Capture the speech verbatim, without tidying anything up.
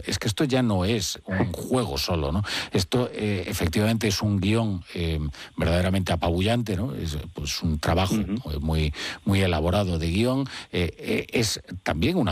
es que esto ya no es un juego solo, ¿no? Esto eh, efectivamente es un guión eh, verdaderamente apabullante, ¿no? Es pues un trabajo uh-huh. muy, muy elaborado de guión, eh, eh, es también una